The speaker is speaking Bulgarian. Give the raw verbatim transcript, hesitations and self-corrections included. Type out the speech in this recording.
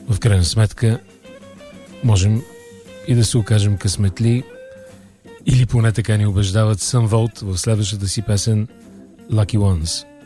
в крайна сметка можем и да се окажем късметли, или поне така ни убеждават Sun Volt в следващата си песен Lucky Ones.